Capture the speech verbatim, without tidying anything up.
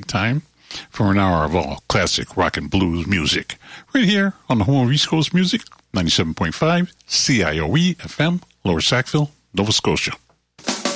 perfect time for an hour of all classic rock and blues music. Right here on the home of East Coast Music, ninety-seven point five C I O E F M, Lower Sackville, Nova Scotia.